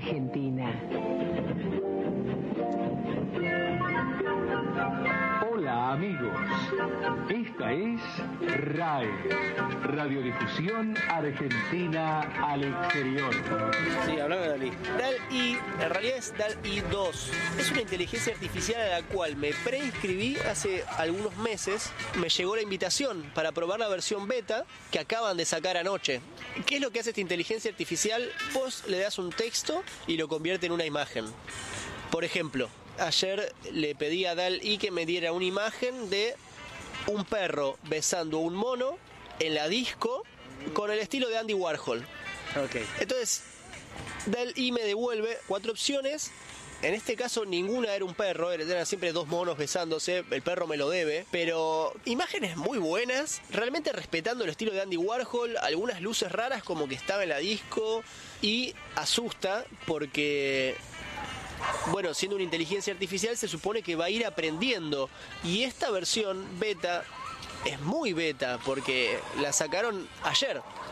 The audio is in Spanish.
Argentina. Hola amigos, esta es RAE, Radiodifusión Argentina al Exterior. Sí, hablando de DALL-E. DALL-E, en realidad es DALL-E 2. Es una inteligencia artificial a la cual me preinscribí hace algunos meses. Me llegó la invitación para probar la versión beta que acaban de sacar anoche. ¿Qué es lo que hace esta inteligencia artificial? Vos le das un texto y lo convierte en una imagen. Por ejemplo, ayer le pedí a DALL-E que me diera una imagen de un perro besando a un mono en la disco con el estilo de Andy Warhol. Okay. Entonces, DALL-E me devuelve 4 opciones. En este caso ninguna era un perro, eran siempre 2 monos besándose, el perro me lo debe, pero imágenes muy buenas, realmente respetando el estilo de Andy Warhol, algunas luces raras como que estaba en la disco, y asusta porque, bueno, siendo una inteligencia artificial se supone que va a ir aprendiendo, y esta versión beta es muy beta porque la sacaron ayer.